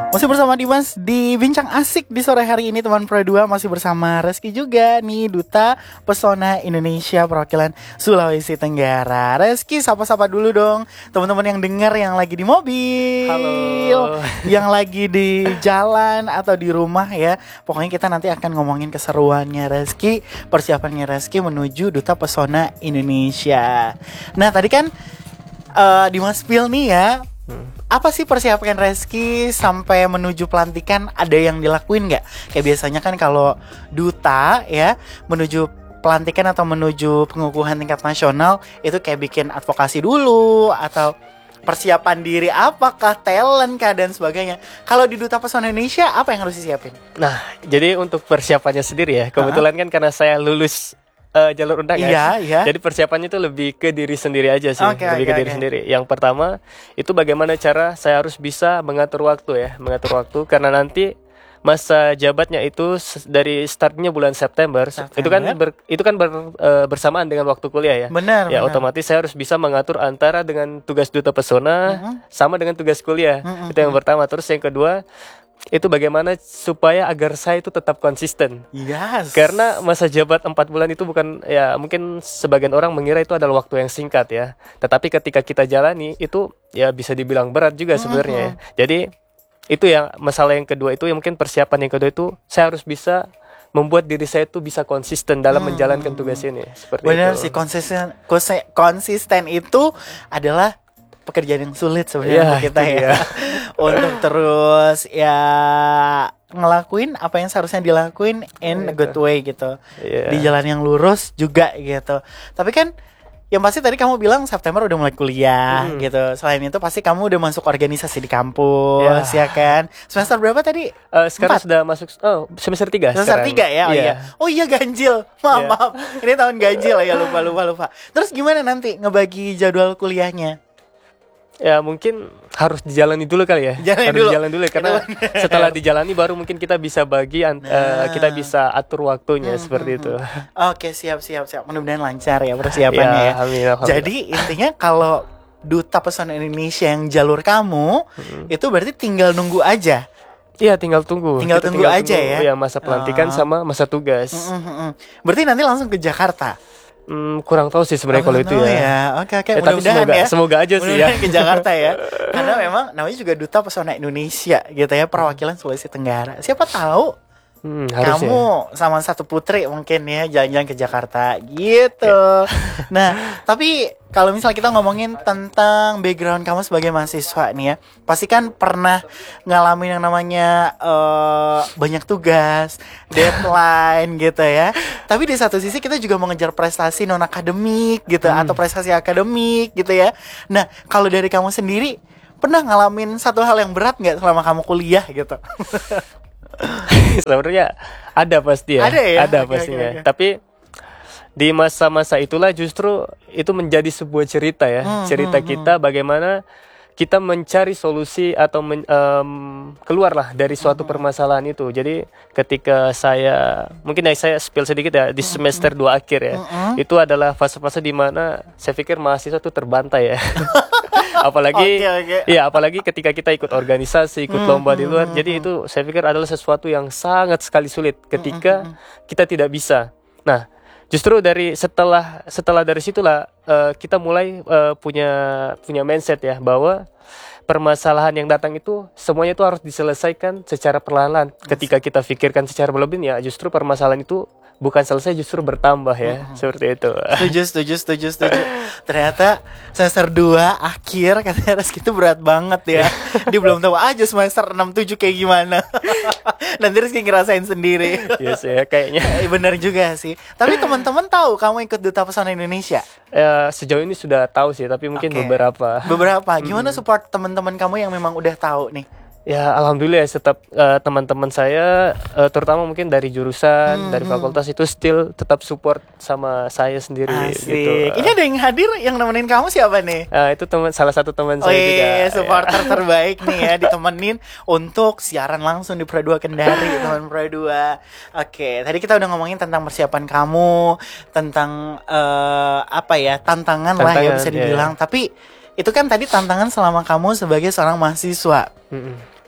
Masih bersama Dimas di Bincang Asik di sore hari ini teman Pro 2. Masih bersama Reski juga nih, Duta Pesona Indonesia perwakilan Sulawesi Tenggara. Reski, sapa-sapa dulu dong teman-teman yang dengar, yang lagi di mobil. Halo. Yang lagi di jalan atau di rumah ya. Pokoknya kita nanti akan ngomongin keseruannya Reski, persiapannya Reski menuju Duta Pesona Indonesia. Nah tadi kan Dimas Pil nih ya, apa sih persiapan Reski sampai menuju pelantikan? Ada yang dilakuin nggak? Kayak biasanya kan kalau duta ya menuju pelantikan atau menuju pengukuhan tingkat nasional itu kayak bikin advokasi dulu atau persiapan diri, apakah talent kah dan sebagainya. Kalau di Duta Pesona Indonesia apa yang harus disiapin? Nah, jadi untuk persiapannya sendiri ya, kebetulan kan karena saya lulus jalur undangan. Iya. Jadi persiapannya itu lebih ke diri sendiri aja sih, lebih ke diri Oke. sendiri. Yang pertama itu bagaimana cara saya harus bisa mengatur waktu karena nanti masa jabatnya itu dari startnya bulan September. Itu kan bersamaan dengan waktu kuliah ya. Benar. Otomatis saya harus bisa mengatur antara dengan tugas Duta Pesona sama dengan tugas kuliah. Itu yang pertama. Terus yang kedua, itu bagaimana supaya agar saya itu tetap konsisten. Yes. Karena masa jabat 4 bulan itu bukan, ya mungkin sebagian orang mengira itu adalah waktu yang singkat ya. Tetapi ketika kita jalani itu ya bisa dibilang berat juga sebenarnya ya. Jadi itu yang masalah yang kedua itu, yang mungkin persiapan yang kedua itu saya harus bisa membuat diri saya itu bisa konsisten dalam menjalankan tugas ini. Seperti benar itu. sih, konsisten itu adalah pekerjaan yang sulit sebenarnya untuk kita ya. Untuk terus ya ngelakuin apa yang seharusnya dilakuin in a good way gitu. Di jalan yang lurus juga gitu. Tapi kan yang pasti tadi kamu bilang September udah mulai kuliah gitu. Selain itu pasti kamu udah masuk organisasi di kampus ya kan. Semester berapa tadi? Sekarang 4. Sudah masuk semester 3. Semester 3 ya. Oh iya ganjil. Maaf. Ini tahun ganjil ya, lupa. Terus gimana nanti ngebagi jadwal kuliahnya? Ya mungkin harus dijalani dulu kali ya. Dijalani dulu karena setelah dijalani baru mungkin kita bisa bagi kita bisa atur waktunya seperti itu. Oke, siap. Mudah-mudahan lancar ya persiapannya ya. Amin. Jadi intinya kalau Duta Pesona Indonesia yang jalur kamu itu berarti tinggal nunggu aja. Iya, tinggal tunggu. Tinggal tunggu aja ya. Ya, masa pelantikan sama masa tugas. Berarti nanti langsung ke Jakarta. Kurang tahu sih sebenarnya kalau itu ya. Oke. Tapi semoga aja sih ya. Ke Jakarta ya. Karena memang namanya juga Duta Pesona Indonesia gitu ya, perwakilan Sulawesi Tenggara. Siapa tahu kamu sama satu putri mungkin ya jalan-jalan ke Jakarta gitu. Nah, tapi kalau misalnya kita ngomongin tentang background kamu sebagai mahasiswa nih ya, pasti kan pernah ngalamin yang namanya banyak tugas, deadline gitu ya. Tapi di satu sisi kita juga mengejar prestasi non akademik gitu atau prestasi akademik gitu ya. Nah, kalau dari kamu sendiri pernah ngalamin satu hal yang berat nggak selama kamu kuliah gitu? Sebenarnya ada pasti ya. Ada pastinya. Okay. Tapi di masa-masa itulah justru itu menjadi sebuah cerita ya. Cerita kita bagaimana kita mencari solusi atau keluarlah dari suatu permasalahan itu. Jadi ketika saya spill sedikit ya, di semester 2 akhir ya. Itu adalah fase-fase di mana saya pikir mahasiswa itu terbantai ya. Apalagi apalagi ketika kita ikut organisasi, ikut lomba di luar. Jadi itu saya pikir adalah sesuatu yang sangat sekali sulit ketika kita tidak bisa. Nah, justru setelah dari situlah kita mulai punya mindset ya, bahwa permasalahan yang datang itu semuanya itu harus diselesaikan secara perlahan. Ketika kita pikirkan secara berlebihan ya, justru permasalahan itu bukan selesai, justru bertambah ya. Seperti itu. Setuju. Ternyata semester 2 akhir katanya Reski itu berat banget ya. Dia belum tahu aja semester 6-7 kayak gimana. Nanti Reski ngerasain sendiri. Yes ya, kayaknya. Benar juga sih. Tapi teman-teman tahu kamu ikut Duta Pesona Indonesia? Sejauh ini sudah tahu sih, tapi mungkin beberapa. Gimana support teman-teman kamu yang memang udah tahu nih? Ya alhamdulillah ya, tetap teman-teman saya terutama mungkin dari jurusan, dari fakultas itu still tetap support sama saya sendiri. Asik. Gitu. Ini ada yang hadir yang nemenin kamu siapa nih? Itu salah satu teman saya juga. Supporter terbaik nih ya, ditemenin untuk siaran langsung di Pro 2 Kendari, teman Pro 2. Oke, tadi kita udah ngomongin tentang persiapan kamu, tentang tantangan lah ya bisa dibilang. Tapi itu kan tadi tantangan selama kamu sebagai seorang mahasiswa.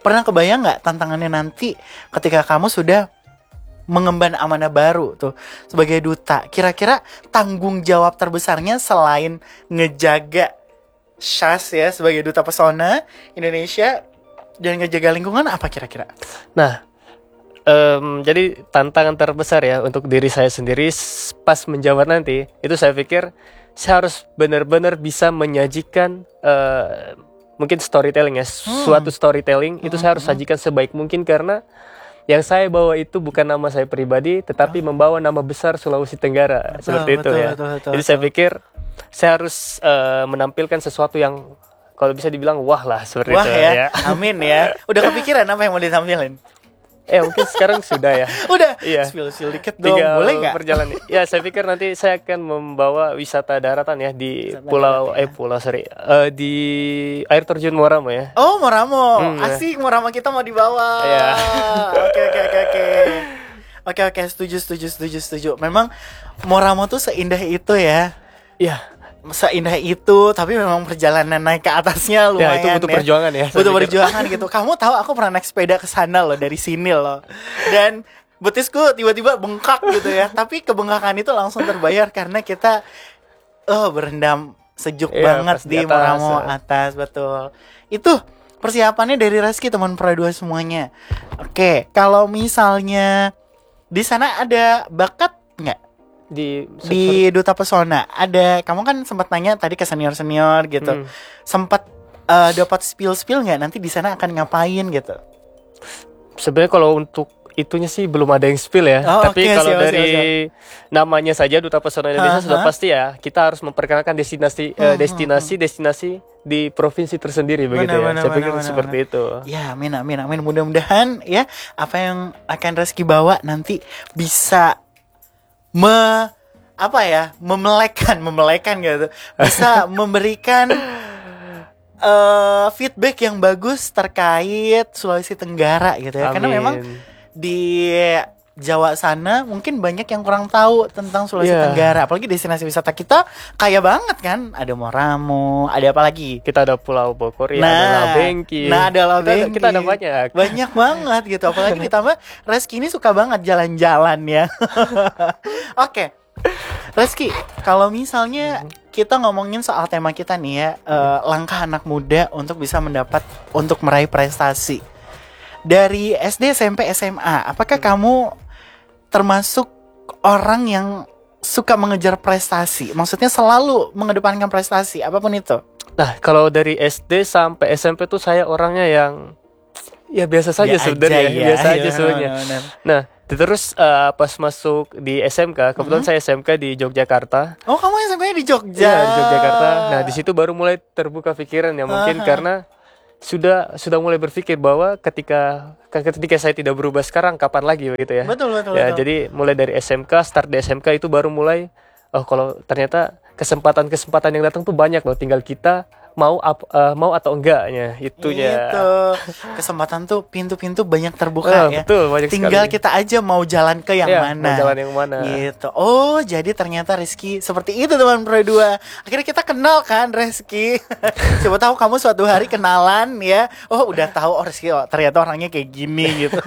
pernah kebayang nggak tantangannya nanti ketika kamu sudah mengemban amanah baru tuh sebagai duta? Kira-kira tanggung jawab terbesarnya selain ngejaga Syaz ya sebagai duta pesona Indonesia dan ngejaga lingkungan apa kira-kira? Nah, jadi tantangan terbesar ya untuk diri saya sendiri pas menjabat nanti itu saya pikir saya harus benar-benar bisa menyajikan mungkin storytelling ya, suatu storytelling itu saya harus sajikan sebaik mungkin, karena yang saya bawa itu bukan nama saya pribadi, tetapi membawa nama besar Sulawesi Tenggara, seperti itu ya. Jadi saya pikir saya harus menampilkan sesuatu yang kalau bisa dibilang wah lah, seperti wah itu ya. Amin ya. Udah kepikiran apa yang mau ditampilin? Mungkin sekarang sudah ya. Udah. Iya. Spill dikit dong. Tinggal boleh nggak? perjalanan. Ya, saya pikir nanti saya akan membawa wisata daratan ya di di air terjun Moramo ya. Oh, Moramo. Asik, Moramo kita mau dibawa. Iya. Oke, setuju. Memang Moramo tuh seindah itu ya. Iya. Seindah itu, tapi memang perjalanan naik ke atasnya lumayan. Ya, itu butuh perjuangan ya. Butuh perjuangan gitu. Kamu tahu aku pernah naik sepeda ke sana loh, dari sini loh. Dan betisku tiba-tiba bengkak gitu ya. Tapi kebengkakan itu langsung terbayar karena kita berendam sejuk banget di Moramo atas, betul. Itu persiapannya dari Reski teman Pro 2 semuanya. Oke, kalau misalnya di sana ada bakat nggak? Di Duta Pesona ada, kamu kan sempat nanya tadi ke senior gitu, sempat dapat spill nggak nanti di sana akan ngapain gitu? Sebenarnya kalau untuk itunya sih belum ada yang spill ya. Tapi kalau dari namanya saja Duta Pesona Indonesia sudah pasti ya kita harus memperkenalkan destinasi di provinsi tersendiri begitu ya. Saya pikir seperti itu. Ya, amin. Mudah-mudahan ya apa yang akan Reski bawa nanti bisa memelekan gitu, bisa memberikan feedback yang bagus terkait Sulawesi Tenggara gitu ya. Amin. Karena memang di Jawa sana mungkin banyak yang kurang tahu tentang Sulawesi Tenggara, apalagi destinasi wisata kita kaya banget kan, ada Moramo, ada apa lagi? Kita ada Pulau Bokori, ada Labengki. Ada Labengki. Kita ada banyak banget gitu, apalagi ditambah Reski ini suka banget jalan-jalan ya. Oke. Reski, kalau misalnya kita ngomongin soal tema kita nih ya, langkah anak muda untuk bisa untuk meraih prestasi dari SD, SMP, SMA, apakah kamu termasuk orang yang suka mengejar prestasi? Maksudnya selalu mengedepankan prestasi, apapun itu. Nah, kalau dari SD sampai SMP tuh saya orangnya yang ya biasa saja sebenarnya, biasa aja sebenarnya. Nah, terus pas masuk di SMK, kebetulan saya SMK di Yogyakarta. Oh, kamu SMK-nya di Jogja? Iya, di Yogyakarta. Nah, di situ baru mulai terbuka pikiran ya, mungkin karena sudah mulai berpikir bahwa ketika saya tidak berubah sekarang, kapan lagi begitu ya. Betul. Jadi mulai dari SMK, start di SMK itu baru mulai kalau ternyata kesempatan yang datang tuh banyak loh, tinggal kita mau atau enggaknya itunya. Itu kesempatan tuh pintu-pintu banyak terbuka ya. Betul, banyak tinggal sekali. Kita aja mau jalan ke yang mana. Mau jalan yang mana. Gitu. Oh, jadi ternyata Reski seperti itu teman Pro 2. Akhirnya kita kenal kan Reski. Coba tahu kamu suatu hari kenalan ya. Oh, udah tahu Reski ternyata orangnya kayak gini gitu.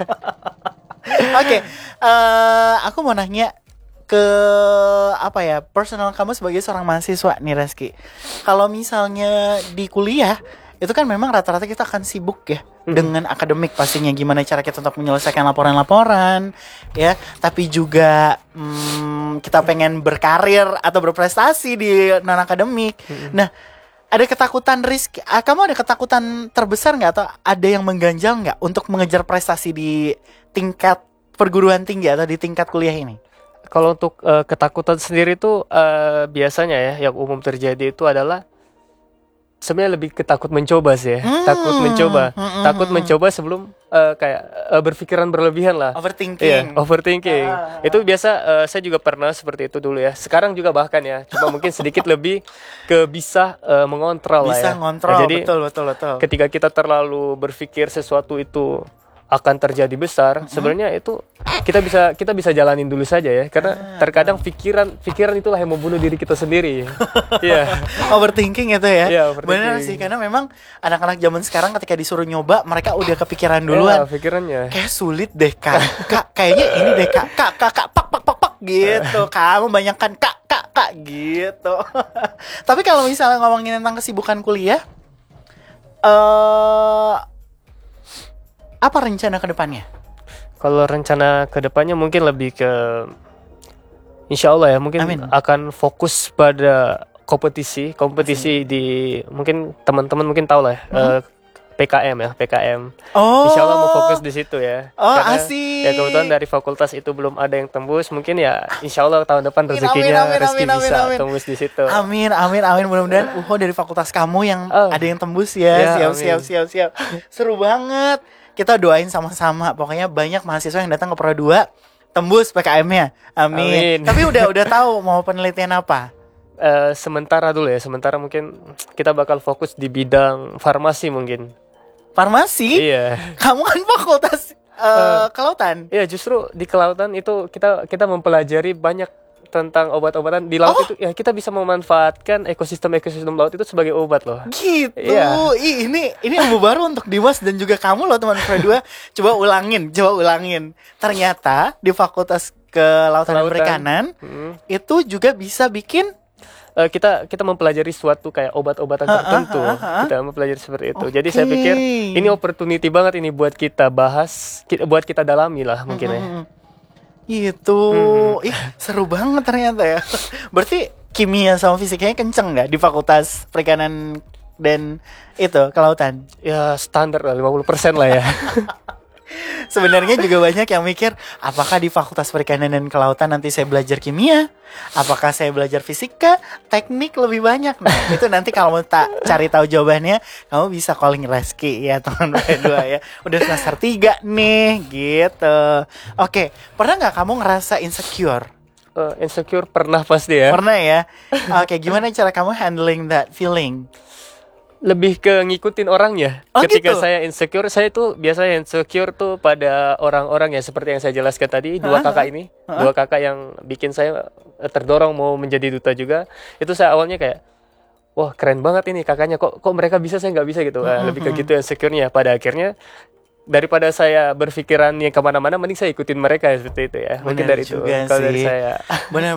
Oke, aku mau nanya ke personal kamu sebagai seorang mahasiswa nih Reski. Kalau misalnya di kuliah itu kan memang rata-rata kita akan sibuk ya dengan akademik pastinya, gimana cara kita untuk menyelesaikan laporan-laporan ya, tapi juga kita pengen berkarir atau berprestasi di non akademik. Nah, ada ketakutan kamu ada ketakutan terbesar nggak atau ada yang mengganjal nggak untuk mengejar prestasi di tingkat perguruan tinggi atau di tingkat kuliah ini? Kalau untuk ketakutan sendiri itu biasanya ya yang umum terjadi itu adalah sebenarnya lebih ketakut mencoba sih ya. Takut mencoba sebelum berpikiran berlebihan lah. Overthinking. Itu biasa, saya juga pernah seperti itu dulu ya. Sekarang juga bahkan ya, cuma mungkin sedikit lebih bisa mengontrol lah ya. Bisa ngontrol, jadi, betul. Ketika kita terlalu berpikir sesuatu itu akan terjadi besar, sebenarnya itu kita bisa jalanin dulu saja ya, karena terkadang pikiran itulah yang membunuh diri kita sendiri. Iya. Overthinking itu ya. Iya, overthinking. Benar sih, karena memang anak-anak zaman sekarang ketika disuruh nyoba mereka udah kepikiran duluan. Iya, pikirannya. Kayak sulit deh kak, kayaknya ini deh kak, pak gitu. Kamu banyakkan kak gitu. Tapi kalau misalnya ngomongin tentang kesibukan kuliah, apa rencana ke depannya? Kalau rencana ke depannya mungkin lebih ke, insya Allah ya, mungkin akan fokus pada kompetisi di, mungkin teman-teman mungkin tahu lah PKM. Insya Allah mau fokus di situ ya. Karena asik. Ya kebetulan dari fakultas itu belum ada yang tembus, mungkin ya insya Allah tahun depan rezekinya bisa tembus di situ. Amin. Mudah-mudahan dari fakultas kamu yang ada yang tembus ya. Siap. Seru banget. Kita doain sama-sama. Pokoknya banyak mahasiswa yang datang ke Pro 2 tembus PKM-nya. Amin. Tapi udah tahu mau penelitian apa? Sementara mungkin kita bakal fokus di bidang farmasi mungkin. Farmasi? Iya. Kamu kan fakultas kelautan. Iya, justru di kelautan itu kita mempelajari banyak tentang obat-obatan di laut. Itu ya kita bisa memanfaatkan ekosistem laut itu sebagai obat loh. Gitu. Iya. Ini ilmu baru untuk Dimas dan juga kamu loh teman Pro 2. Coba ulangin. Ternyata di Fakultas Kelautan dan Perikanan itu juga bisa bikin kita mempelajari suatu kayak obat-obatan tertentu. Kita mempelajari seperti itu. Jadi saya pikir ini opportunity banget ini buat kita bahas, buat kita dalami lah mungkin ya. Gitu. Seru banget ternyata ya. Berarti kimia sama fisikanya kenceng nggak di Fakultas Perikanan dan itu kelautan? Ya standar lah 50% lah ya. Sebenarnya juga banyak yang mikir, apakah di Fakultas Perikanan dan Kelautan nanti saya belajar kimia? Apakah saya belajar fisika? Teknik lebih banyak. Nah, itu nanti kalau mau cari tahu jawabannya, kamu bisa calling Reski ya teman berdua ya. Udah semester 3 nih, gitu. Oke, pernah nggak kamu ngerasa insecure? Insecure pernah pasti ya. Pernah ya. Oke, gimana cara kamu handling that feeling? Lebih ke ngikutin orangnya. Ketika gitu? saya insecure, saya tuh biasanya insecure tuh pada orang-orang ya, seperti yang saya jelaskan tadi, dua kakak yang bikin saya terdorong mau menjadi duta juga. Itu saya awalnya kayak, wah keren banget ini kakaknya, kok mereka bisa saya nggak bisa gitu. Lebih ke gitu insecure-nya. Pada akhirnya daripada saya berpikiran yang kemana-mana, mending saya ikutin mereka seperti itu ya. Mungkin dari itu. Kalau dari saya. Benar.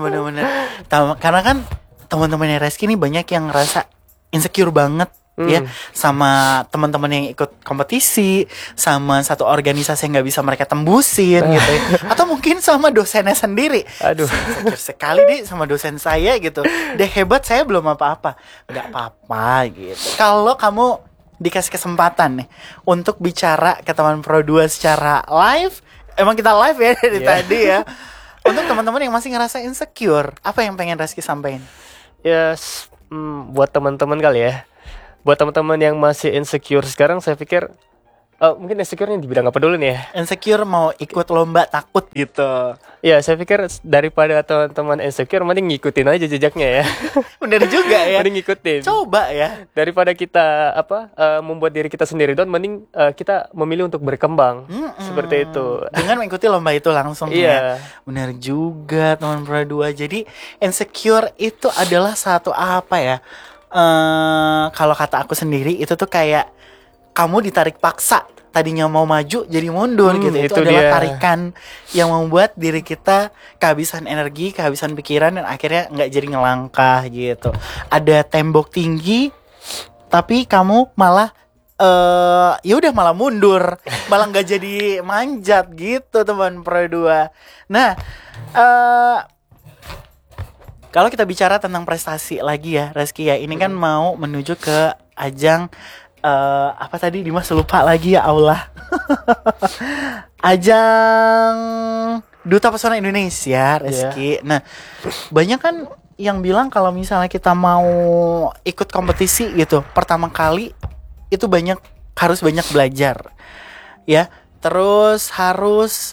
Karena kan teman-temannya Reski ini banyak yang ngerasa insecure banget. Ya, sama teman-teman yang ikut kompetisi, sama satu organisasi yang nggak bisa mereka tembusin gitu ya. Atau mungkin sama dosennya sendiri. Aduh, sekali deh sama dosen saya gitu. Deh hebat, saya belum apa-apa. Nggak apa-apa gitu. Kalau kamu dikasih kesempatan nih untuk bicara ke teman Pro 2 secara live, emang kita live ya dari tadi ya. Untuk teman-teman yang masih ngerasa insecure, apa yang pengen Reski sampaikan? Yes, buat teman-teman kali ya. Buat teman-teman yang masih insecure sekarang, saya pikir mungkin insecure-nya di bidang apa dulu nih ya? Insecure mau ikut lomba takut gitu. Ya, saya pikir daripada teman-teman insecure, mending ngikutin aja jejaknya ya. Bener juga ya. Mending ngikutin. Coba ya. Daripada kita membuat diri kita sendiri down, mending kita memilih untuk berkembang. Seperti itu. Dengan mengikuti lomba itu langsung ya. Bener juga teman Pro 2. Jadi insecure itu adalah satu apa ya? Kalau kata aku sendiri itu tuh kayak kamu ditarik paksa, tadinya mau maju jadi mundur gitu. Itu adalah tarikan yang membuat diri kita kehabisan energi, kehabisan pikiran, dan akhirnya nggak jadi ngelangkah gitu. Ada tembok tinggi tapi kamu malah ya udah malah mundur, malah nggak jadi manjat gitu teman Pro 2. Nah, kalau kita bicara tentang prestasi lagi ya, Reski ya, ini kan mau menuju ke ajang apa tadi Dimas lupa lagi ya Allah. Ajang Duta Pesona Indonesia, Reski. Nah, banyak kan yang bilang kalau misalnya kita mau ikut kompetisi gitu, pertama kali itu harus banyak belajar. Ya, terus harus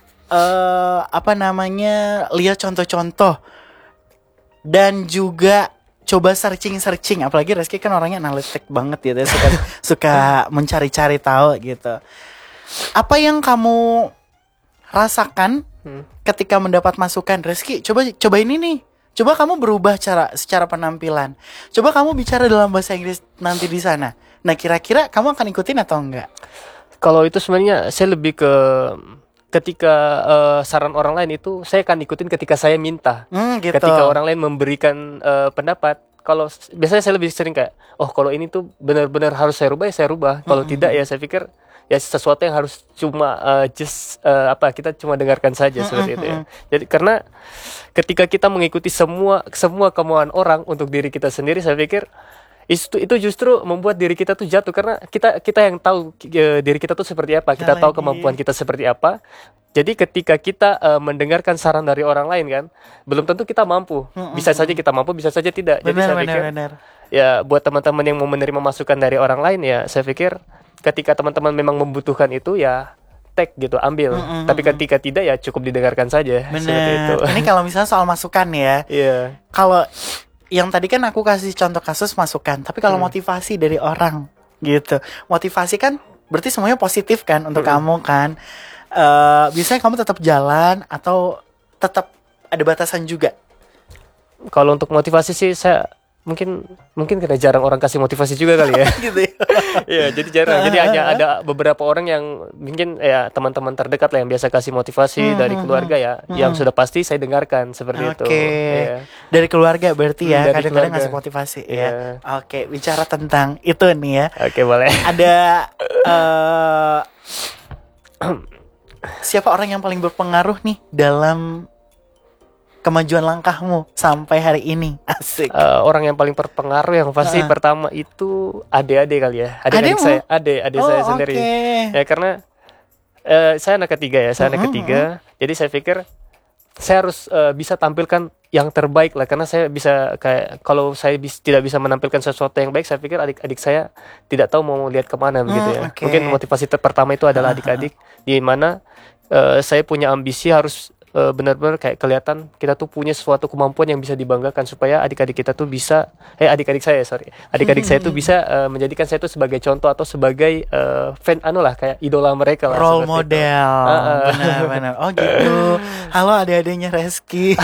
lihat contoh-contoh. Dan juga coba searching, apalagi Reski kan orangnya analitik banget gitu ya, suka mencari-cari tahu gitu. Apa yang kamu rasakan ketika mendapat masukan, Rizky? Coba ini nih. Coba kamu berubah secara penampilan. Coba kamu bicara dalam bahasa Inggris nanti di sana. Nah, kira-kira kamu akan ikutin atau enggak? Kalau itu sebenarnya saya lebih ke ketika saran orang lain itu saya akan ikutin ketika saya minta. Gitu. Ketika orang lain memberikan pendapat, kalau biasanya saya lebih sering kayak, oh kalau ini tuh benar-benar harus saya rubah ya saya rubah. Kalau tidak ya saya pikir ya sesuatu yang harus cuma kita cuma dengarkan saja seperti itu ya. Jadi karena ketika kita mengikuti semua kemauan orang untuk diri kita sendiri, saya pikir itu justru membuat diri kita tuh jatuh, karena kita yang tahu diri kita tuh seperti apa, kita tahu kemampuan kita seperti apa. Jadi ketika kita mendengarkan saran dari orang lain kan, belum tentu kita mampu. Bisa saja kita mampu, bisa saja tidak. Jadi saya pikir ya buat teman-teman yang mau menerima masukan dari orang lain ya, saya pikir ketika teman-teman memang membutuhkan itu ya take gitu, ambil. Tapi ketika tidak ya cukup didengarkan saja. Seperti itu. Ini kalau misalnya soal masukan ya. Iya. Kalau yang tadi kan aku kasih contoh kasus masukan, tapi kalau motivasi dari orang gitu, motivasi kan berarti semuanya positif kan untuk kamu kan. Biasanya kamu tetap jalan atau tetap ada batasan juga? Kalau untuk motivasi sih saya mungkin karena jarang orang kasih motivasi juga kali ya. Gitu ya. Iya, jadi jarang. Jadi hanya ada beberapa orang yang mungkin ya teman-teman terdekat lah yang biasa kasih motivasi dari keluarga ya, yang sudah pasti saya dengarkan seperti itu. Iya. Dari keluarga berarti ya, dari kadang-kadang keluarga. ngasih motivasi Iya. ya. Oke, bicara tentang itu nih ya. Oke, boleh. Ada siapa orang yang paling berpengaruh nih dalam kemajuan langkahmu sampai hari ini? Asik. Orang yang paling berpengaruh yang pasti pertama itu adik-adik kali ya. Adik saya, adik saya sendiri. Ya karena saya anak ketiga ya, Jadi saya pikir saya harus bisa tampilkan yang terbaik lah, karena saya bisa kayak kalau saya tidak bisa menampilkan sesuatu yang baik, saya pikir adik-adik saya tidak tahu mau lihat kemana begitu ya. Mungkin motivasi pertama itu adalah adik-adik, di mana saya punya ambisi harus benar-benar kayak kelihatan kita tuh punya suatu kemampuan yang bisa dibanggakan, supaya adik-adik kita tuh bisa adik-adik saya tuh bisa menjadikan saya tuh sebagai contoh atau sebagai fan kayak idola mereka lah, role model. Benar-benar. Oh gitu. Halo adik-adiknya Reski.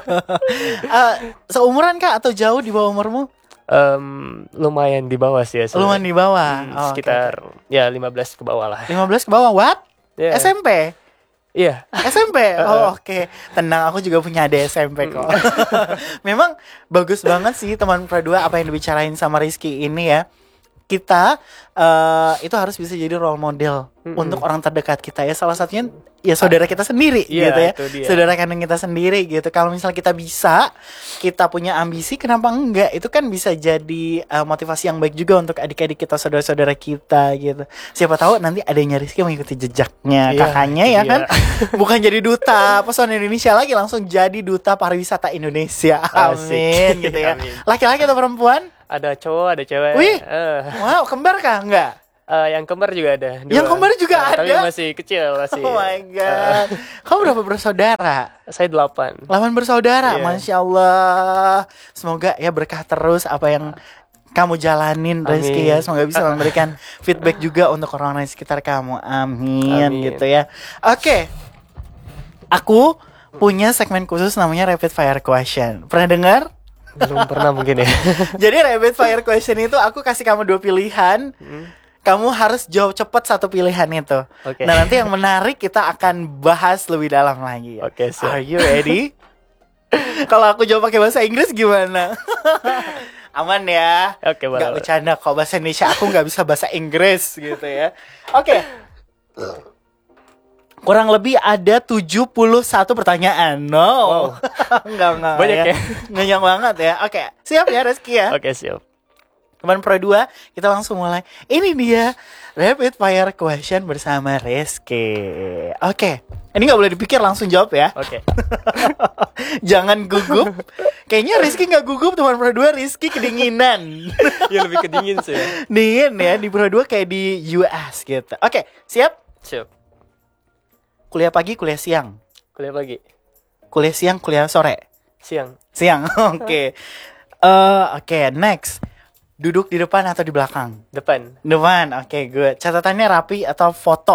Seumuran kah atau jauh di bawah umurmu? Lumayan di bawah sih ya. Lumayan di bawah. Sekitar ya 15 ke bawah lah. 15 ke bawah. What? Yeah. SMP? Iya. SMP? Oke. Tenang, aku juga punya adik SMP kok. Memang bagus banget sih teman Pradua apa yang dibicarain sama Rizky ini ya. Kita itu harus bisa jadi role model untuk orang terdekat kita ya. Salah satunya ya saudara kita sendiri gitu ya. Saudara kandung kita sendiri gitu. Kalau misalnya kita punya ambisi, kenapa enggak? Itu kan bisa jadi motivasi yang baik juga untuk adik-adik kita, saudara-saudara kita gitu. Siapa tahu nanti adanya Rizky mengikuti jejaknya kakaknya ya kan. Bukan jadi duta pesona Indonesia lagi, langsung jadi duta pariwisata Indonesia. Amin gitu ya. Laki-laki atau perempuan? Ada cowok, ada cewek. Wih, wow, kembar kah? Enggak? Yang kembar juga ada. 2. Yang kembar juga ada? Tapi masih kecil, masih. Oh my God. Kamu berapa bersaudara? Saya 8. 8 bersaudara, Iya. Masya Allah. Semoga ya berkah terus apa yang kamu jalanin, Rizky ya. Semoga bisa memberikan feedback juga untuk orang-orang di sekitar kamu. Amin. Gitu ya. Oke. Aku punya segmen khusus namanya Rapid Fire Question. Pernah dengar? Belum pernah mungkin ya. Jadi rapid fire question itu aku kasih kamu 2 pilihan. Kamu harus jawab cepat satu pilihan itu. Okay. Nah nanti yang menarik kita akan bahas lebih dalam lagi. Oke, siap. Are you ready? Kalau aku jawab pakai bahasa Inggris gimana? Aman ya? Oke, boleh. Gak bercanda kok, bahasa Indonesia aku gak bisa bahasa Inggris gitu ya. Oke. Kurang lebih ada 71 pertanyaan. No. Wow. Enggak. Banyak ya. Banyak banget ya. Oke. Siap ya Rizky ya? Oke, siap. Teman Pro 2, kita langsung mulai. Ini dia Rapid Fire Question bersama Rizky. Oke. Ini gak boleh dipikir, langsung jawab ya. Oke. Jangan gugup. Kayaknya Rizky gak gugup, teman Pro 2. Rizky kedinginan. Ya lebih kedingin sih ya. Dingin ya, di Pro 2 kayak di US gitu. Oke, siap? Siap. Kuliah pagi, kuliah siang. Kuliah pagi. Kuliah siang, kuliah sore. Siang. Oke. Oke, next. Duduk di depan atau di belakang? Depan. Depan, oke, good. Catatannya rapi atau foto?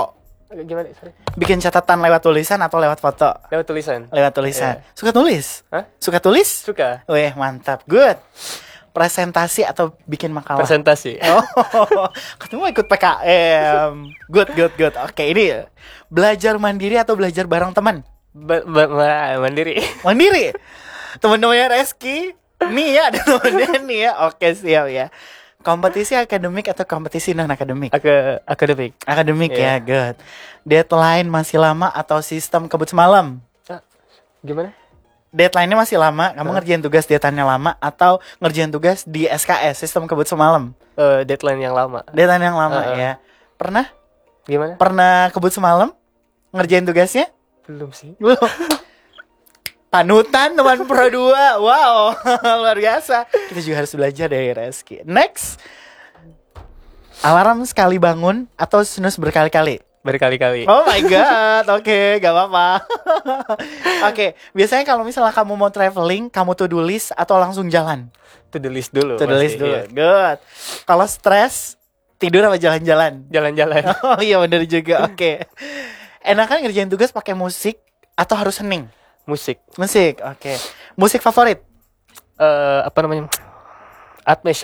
Gimana? Sorry. Bikin catatan lewat tulisan atau lewat foto? Lewat tulisan. Lewat tulisan. Yeah. Suka tulis? Hah? Suka tulis? Suka. Wih, mantap. Good. Presentasi atau bikin makalah? Presentasi. Oh, ketemu ikut PKM. Good. Oke, ini belajar mandiri atau belajar bareng teman? Mandiri. Mandiri. Teman-temannya Reski. Nih ya, ada temennya nih ya. Oke, siap ya. Kompetisi akademik atau kompetisi non-akademik? Akademik. Akademik Yeah. ya, good. Deadline masih lama atau sistem kebut semalam? Gimana? Deadline-nya masih lama, kamu ngerjain tugas deadline-nya lama atau ngerjain tugas di SKS, sistem kebut semalam? Deadline yang lama. Deadline yang lama ya. Pernah? Gimana? Pernah kebut semalam? Ngerjain tugasnya? Belum sih. Belum. Panutan teman Pro 2. Wow, luar biasa. Kita juga harus belajar dari Reski. Next. Alarm sekali bangun atau snooze berkali-kali? Berkali-kali. Oh my god, oke, gak apa-apa. Oke, biasanya kalau misalnya kamu mau traveling, kamu to-do list atau langsung jalan? To-do list dulu. To-do list dulu, Iya. good. Kalau stres, tidur apa jalan-jalan? Jalan-jalan. Oh iya bener juga, oke. Enakan ngerjain tugas pakai musik atau harus hening? Musik. Musik, oke. Musik favorit? Apa namanya? Atmesh.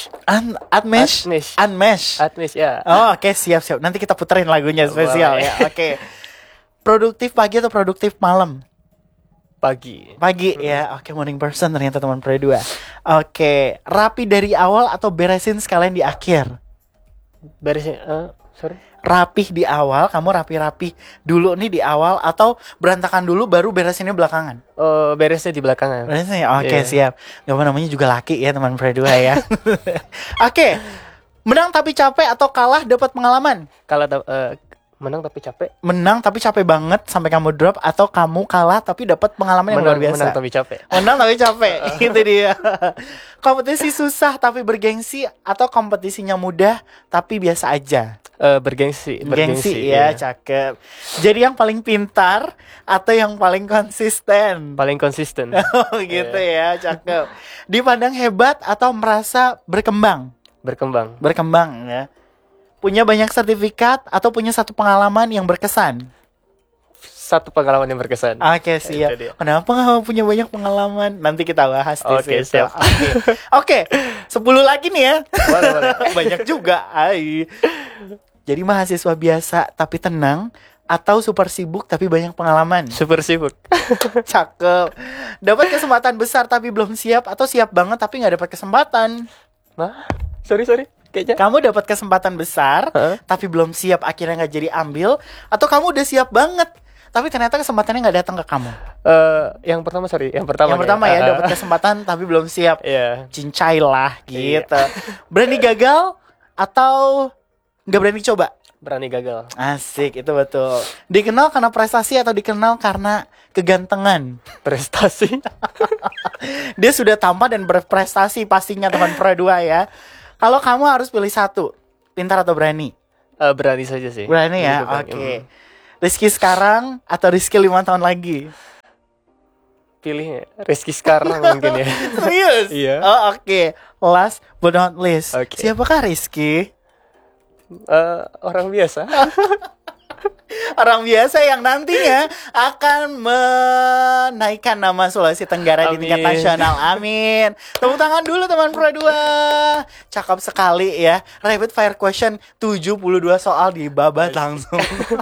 Unmesh. Ya. Oh, oke, siap. Nanti kita puterin lagunya spesial Boleh. ya. Oke. Produktif pagi atau produktif malam? Pagi. Pagi ya. Oke, morning person ternyata teman Pro 2. Oke, rapi dari awal atau beresin sekalian di akhir? Beresnya. Sorry. Rapih di awal, kamu rapi-rapi dulu nih di awal atau berantakan dulu baru beresinnya belakangan? Beresnya di belakangan. Beresinnya, oke, Yeah. siap. Gak apa namanya juga laki ya teman Pro 2 ya. Oke, menang tapi capek atau kalah dapat pengalaman? Kalau menang tapi capek. Menang tapi capek banget sampai kamu drop atau kamu kalah tapi dapat pengalaman yang luar biasa? Menang tapi capek. Menang tapi capek. Itu dia. Kompetisi susah tapi bergengsi atau kompetisinya mudah tapi biasa aja? Bergengsi Ya, cakep. Jadi yang paling pintar atau yang paling konsisten? Paling konsisten. Oh gitu ya, cakep. Dipandang hebat atau merasa berkembang? Berkembang. Ya. Punya banyak sertifikat atau punya satu pengalaman yang berkesan? Satu pengalaman yang berkesan. Oke, siap. Itu dia. Kenapa nggak punya banyak pengalaman? Nanti kita bahas di Oke, situ. siap. Oke, 10 lagi nih ya. Boleh. Banyak juga. Ai. Jadi mahasiswa biasa tapi tenang atau super sibuk tapi banyak pengalaman? Super sibuk. Cakep. Dapat kesempatan besar tapi belum siap atau siap banget tapi nggak dapat kesempatan? Nah, sorry. Kayaknya. Kamu dapat kesempatan besar tapi belum siap akhirnya nggak jadi ambil atau kamu udah siap banget tapi ternyata kesempatannya nggak datang ke kamu? Yang pertama Ya, dapat kesempatan tapi belum siap. Iya. Cincai lah gitu. Berani gagal atau nggak berani coba? Berani gagal. Asik, itu betul. Dikenal karena prestasi atau dikenal karena kegantengan? Prestasi. Dia sudah tampan dan berprestasi pastinya teman Pro 2 ya. Kalau kamu harus pilih satu, pintar atau berani? Berani saja sih. Berani ya, oke. Rizky sekarang atau Rizky 5 tahun lagi? Pilihnya Rizky sekarang mungkin ya. Serius? Iya. Oh, oke. Last but not least, Oke. siapakah Rizky? Orang biasa. Orang biasa yang nantinya akan menaikkan nama Sulawesi Tenggara di tingkat Amin. nasional. Amin. Tepuk tangan dulu teman Pro 2. Cakep sekali ya. Rapid fire question 72 soal dibabat langsung.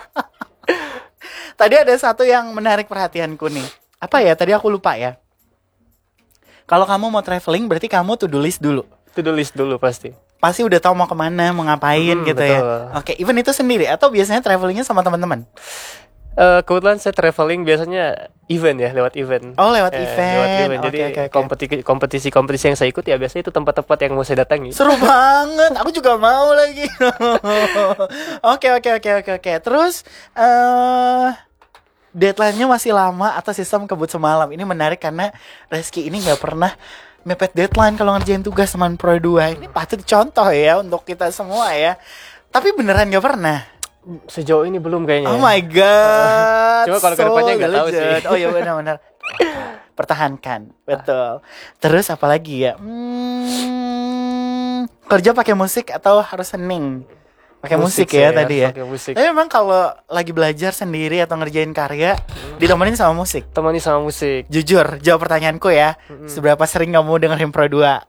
Tadi ada satu yang menarik perhatianku nih. Apa ya? Tadi aku lupa ya. Kalau kamu mau traveling berarti kamu to-do list dulu. To-do list dulu pasti. Pasti udah tahu mau kemana, mau ngapain gitu betul. ya. Oke, event itu sendiri atau biasanya travelingnya sama teman-teman? Kebetulan saya traveling biasanya event ya, lewat event. Oh, lewat event. Lewat event. Jadi Oke. kompetisi yang saya ikut ya biasanya itu tempat-tempat yang mau saya datangi. Seru banget. Aku juga mau lagi. Oke. Terus deadline-nya masih lama atau sistem kebut semalam? Ini menarik karena Reski ini nggak pernah mepet deadline kalau ngerjain tugas teman Pro 2. Ini patut dicontoh ya untuk kita semua ya. Tapi beneran nggak pernah. Sejauh ini belum kayaknya. Oh my god. Cuma kalau kedepannya nggak tahu sih. Oh iya benar. Pertahankan, betul. Terus apa lagi ya? Kerja pakai musik atau harus hening? Pakai musik ya tadi ya. Pakai musik. Tapi memang kalau lagi belajar sendiri atau ngerjain karya, ditemenin sama musik. Temani sama musik. Jujur, jawab pertanyaanku ya. Seberapa sering kamu dengerin Pro 2?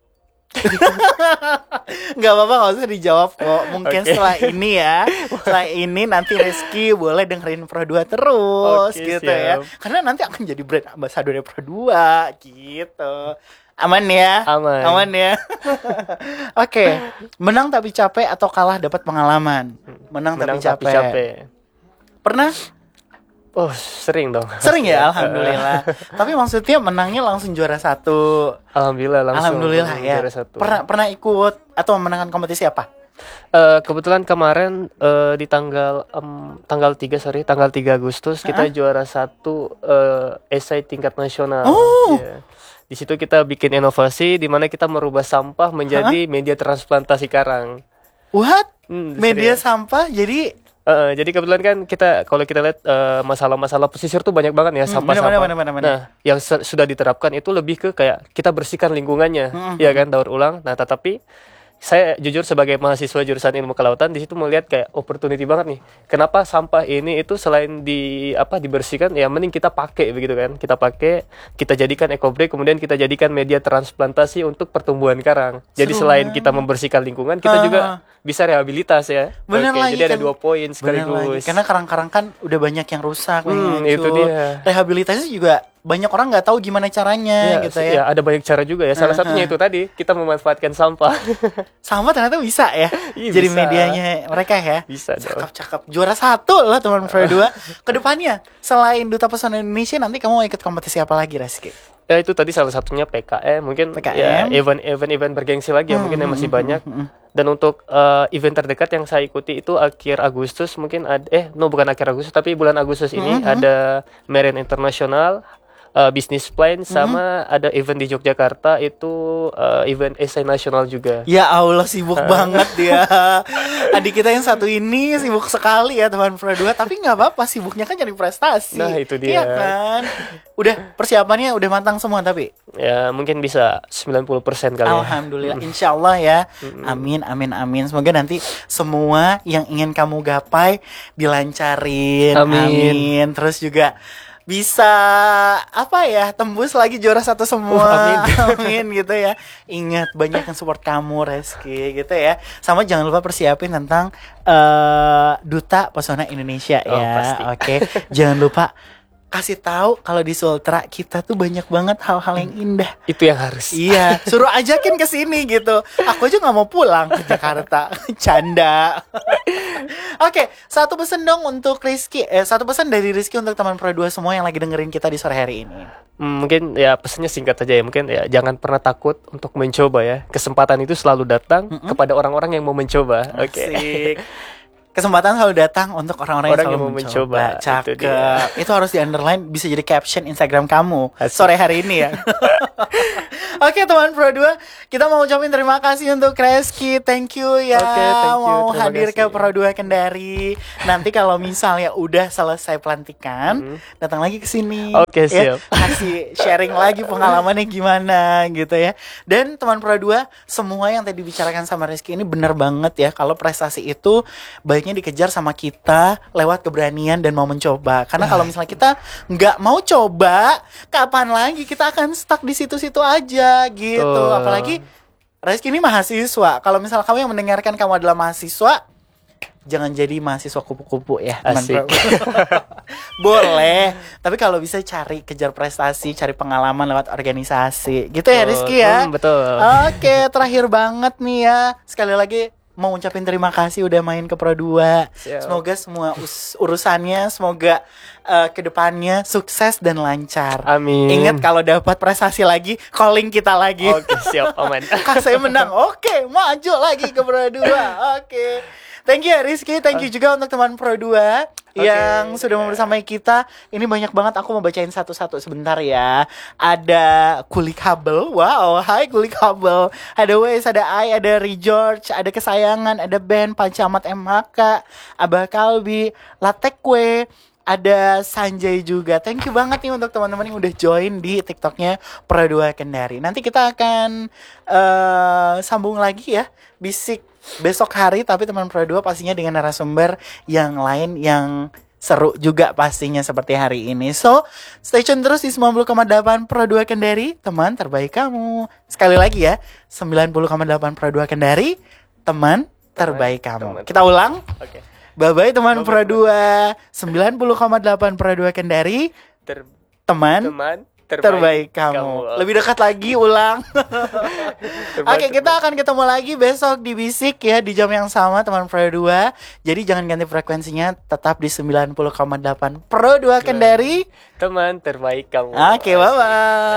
Gak apa-apa, gak usah dijawab kok. Mungkin setelah ini ya, setelah ini nanti Rizky boleh dengerin Pro 2 terus gitu ya. Karena nanti akan jadi brand ambassador Pro 2 gitu. Aman ya? Aman ya. Oke. Menang tapi capek atau kalah dapat pengalaman? Menang tapi capek. Pernah? Oh, sering dong. Sering ya, alhamdulillah. Tapi maksudnya menangnya langsung juara 1. Alhamdulillah ya. Juara 1. Pernah ikut atau memenangkan kompetisi apa? Kebetulan kemarin di tanggal 3 Agustus kita juara 1 esai tingkat nasional. Yeah. Di situ kita bikin inovasi di mana kita merubah sampah menjadi media transplantasi karang. What? Media sampah jadi jadi kebetulan kan kalau kita lihat masalah-masalah pesisir tuh banyak banget ya, sampah-sampah. Nah, yang sudah diterapkan itu lebih ke kayak kita bersihkan lingkungannya, ya kan, daur ulang. Nah, tetapi saya jujur sebagai mahasiswa jurusan ilmu kelautan di situ melihat kayak opportunity banget nih. Kenapa sampah ini itu selain dibersihkan, ya mending kita pakai begitu kan. Kita jadikan eco-break, kemudian kita jadikan media transplantasi untuk pertumbuhan karang. Jadi selain kita membersihkan lingkungan, kita juga bisa rehabilitas ya. Bener lagi. Jadi ada 2 poin sekaligus. Karena karang-karang kan udah banyak yang rusak, itu dia. Rehabilitasi juga banyak orang nggak tahu gimana caranya gitu ya. Ya, ada banyak cara juga ya. Salah satunya itu tadi, kita memanfaatkan sampah. Sampah ternyata bisa ya. Jadi bisa. Medianya mereka ya. Bisa dong. Cakep. Juara 1 lah teman Pro 2. Kedepannya selain Duta Pesona Indonesia nanti kamu mau ikut kompetisi apa lagi, Rizky? Ya itu tadi salah satunya PKM, mungkin ya event bergengsi lagi ya, mungkin yang masih banyak. Dan untuk event terdekat yang saya ikuti itu akhir Agustus, mungkin bukan akhir Agustus tapi bulan Agustus ini ada Marine International, Business Plan, sama ada event di Yogyakarta itu event esai nasional juga. Ya Allah, sibuk banget dia. Adik kita yang satu ini sibuk sekali ya teman Pro 2, tapi nggak apa-apa, sibuknya kan jadi prestasi. Nah itu dia. Iya kan. Udah persiapannya udah matang semua tapi? Ya mungkin bisa 90% kali. Alhamdulillah, insya Allah ya. Amin. Semoga nanti semua yang ingin kamu gapai dilancarin. Amin. Terus juga bisa tembus lagi juara 1 semua. Amin gitu ya. Ingat, banyak yang support kamu Rizky gitu ya. Sama jangan lupa persiapin tentang Duta Pesona Indonesia ya. Oke. Jangan lupa kasih tahu kalau di Sultra kita tuh banyak banget hal-hal yang indah. Itu yang harus. Iya, suruh ajakin ke sini gitu. Aku aja nggak mau pulang ke Jakarta. Canda. Oke, satu pesan dong untuk Rizky. Satu pesan dari Rizky untuk teman Pro 2 semua yang lagi dengerin kita di sore hari ini. Mungkin ya pesannya singkat aja ya. Mungkin ya jangan pernah takut untuk mencoba ya. Kesempatan itu selalu datang kepada orang-orang yang mau mencoba. Oke. Kesempatan selalu datang untuk orang-orang yang selalu mau mencoba. Cakep. Itu harus di underline, bisa jadi caption Instagram kamu sore hari ini ya. Oke teman Pro 2, kita mau ucapin terima kasih untuk Rizky. Thank you ya. Mau hadir ke Pro 2 Kendari. Nanti kalau misalnya udah selesai pelantikan, datang lagi ke sini. Oke, siap. Kasih sharing lagi pengalamannya gimana gitu ya. Dan teman Pro 2, semua yang tadi dibicarakan sama Rizky ini benar banget ya. Kalau prestasi itu baiknya dikejar sama kita lewat keberanian dan mau mencoba. Karena kalau misalnya kita nggak mau coba, kapan lagi kita akan stuck di situ-situ aja gitu. Apalagi Rizky ini mahasiswa. Kalau misalnya kamu yang mendengarkan kamu adalah mahasiswa, jangan jadi mahasiswa kupu-kupu ya. Boleh, tapi kalau bisa kejar prestasi, cari pengalaman lewat organisasi gitu ya Rizky ya. Betul. Oke, terakhir banget nih ya, sekali lagi mau ucapin terima kasih udah main ke Pro 2. Semoga semua urusannya, semoga kedepannya sukses dan lancar. Amin. Ingat kalau dapat prestasi lagi, calling kita lagi. Oke, siap, aman. Saya menang. Oke, maju lagi ke Pro 2. Oke. Thank you Rizky, thank you juga untuk teman Pro 2 yang sudah mau bersamai kita. Ini banyak banget, aku mau bacain satu-satu sebentar ya. Ada Kulik Habel, wow, hai Kulik Habel. Ada Wes, ada Ai, ada Regeorge, ada Kesayangan, ada Ben, Pancamat MHK, Abah Kalbi, Latekwe, ada Sanjay juga. Thank you banget nih untuk teman-teman yang udah join di TikToknya Pro 2 Kendari. Nanti kita akan sambung lagi ya bisik besok hari, tapi teman Pro 2 pastinya dengan narasumber yang lain yang seru juga pastinya seperti hari ini. So, stay tune terus di 90,8 Pro 2 Kendari, teman terbaik kamu. Sekali lagi ya, 90,8 Pro 2 Kendari, teman terbaik kamu. Kita ulang. Oke. Bye-bye teman Pro 2. 90,8 Pro 2 Kendari, teman terbaik kamu. Lebih dekat lagi, ulang. Oke, kita akan ketemu lagi besok di Bisik ya, di jam yang sama teman Pro 2. Jadi jangan ganti frekuensinya, tetap di 90,8 Pro 2 Kendari, teman terbaik kamu. Oke, bye-bye.